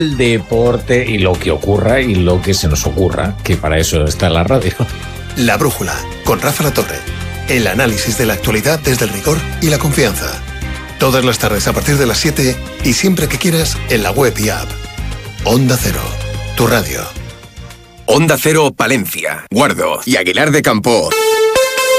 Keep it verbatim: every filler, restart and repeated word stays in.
El deporte y lo que ocurra y lo que se nos ocurra, que para eso está la radio. La Brújula, con Rafa La Torre. El análisis de la actualidad desde el rigor y la confianza. Todas las tardes a partir de las siete y siempre que quieras en la web y app. Onda Cero, tu radio. Onda Cero Palencia, Guardo y Aguilar de Campoo.